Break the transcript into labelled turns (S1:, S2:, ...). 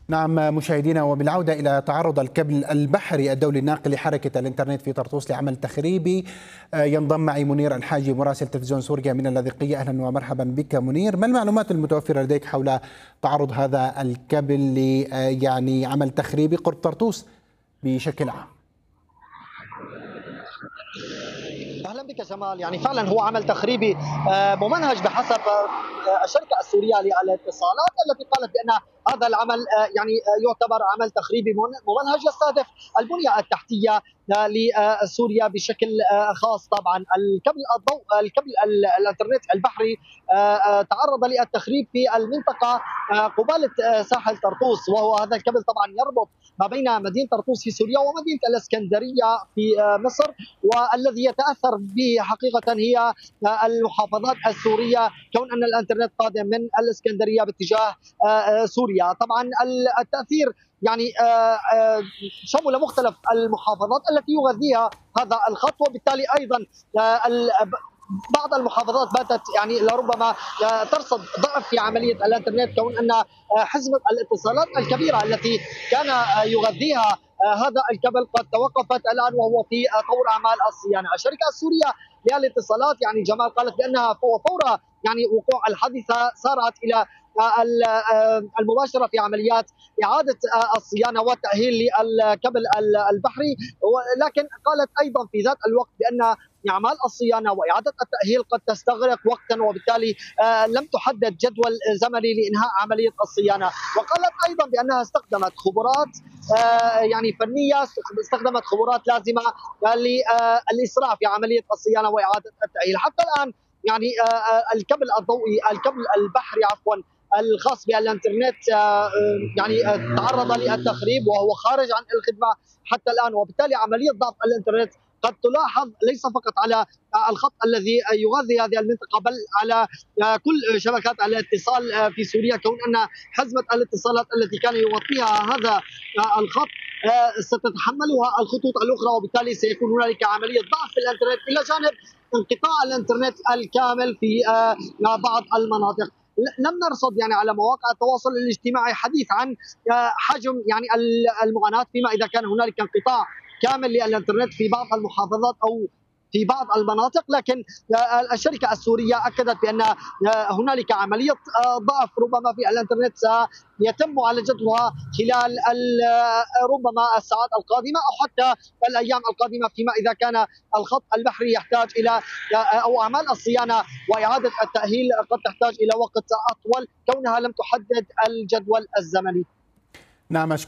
S1: نعم مشاهدينا، وبالعودة إلى تعرض الكابل البحري الدولي الناقل لحركة الإنترنت في طرطوس لعمل تخريبي، ينضم معي منير الحاجي مراسل تلفزيون سوريا من اللاذقية. أهلا ومرحبا بك منير. ما المعلومات المتوفرة لديك حول تعرض هذا الكابل عمل تخريبي قرب طرطوس بشكل عام؟
S2: اهلا بك جمال. فعلا هو عمل تخريبي ممنهج بحسب الشركه السوريه للاتصالات التي قالت بان هذا العمل يعتبر عمل تخريبي ممنهج يستهدف البنيه التحتيه لسوريا بشكل خاص. طبعا الكابل الانترنت البحري تعرض للتخريب في المنطقه قباله ساحل طرطوس، وهو هذا الكابل طبعا يربط ما بين مدينه طرطوس في سوريا ومدينه الاسكندريه في مصر، والذي يتاثر به حقيقه هي المحافظات السوريه، كون ان الانترنت قادم من الاسكندريه باتجاه سوريا. طبعا التاثير شمل مختلف المحافظات التي يغذيها هذا الخط، وبالتالي ايضا بعض المحافظات باتت لربما ترصد ضعف في عمليه الانترنت، كون ان حزمه الاتصالات الكبيره التي كان يغذيها هذا الكابل قد توقفت الان وهو في طور اعمال الصيانه. الشركه السوريه للاتصالات جمال قالت بانها فور وقوع الحادثه سارعت الى المباشره في عمليات اعاده الصيانه والتاهيل للكابل البحري، ولكن قالت ايضا في ذات الوقت بان اعمال الصيانه واعاده التاهيل قد تستغرق وقتا، وبالتالي لم تحدد جدول زمني لانهاء عمليه الصيانه. وقالت ايضا بانها استخدمت خبرات فنيه، استخدمت خبرات لازمه للاسراع في عمليه الصيانه واعاده التاهيل. حتى الان الكابل الضوئي، الكابل البحري الخاص بالانترنت تعرض للتخريب وهو خارج عن الخدمه حتى الان، وبالتالي عمليه ضعف الانترنت قد تلاحظ ليس فقط على الخط الذي يغذي هذه المنطقه، بل على كل شبكات الاتصال في سوريا، كون ان حزمه الاتصالات التي كان يغطيها هذا الخط ستتحملها الخطوط الاخرى، وبالتالي سيكون هنالك عمليه ضعف في الانترنت الى جانب انقطاع الانترنت الكامل في بعض المناطق. لم نرصد على مواقع التواصل الاجتماعي حديث عن حجم المعاناه فيما اذا كان هنالك انقطاع كامل للانترنت في بعض المحافظات او في بعض المناطق، لكن الشركه السوريه اكدت بان هنالك عمليه ضعف ربما في الانترنت سيتم معالجتها خلال ربما الساعات القادمه او حتى الايام القادمه، فيما اذا كان الخط البحري يحتاج الى او اعمال الصيانه واعاده التاهيل قد تحتاج الى وقت اطول كونها لم تحدد الجدول الزمني.
S1: نعم.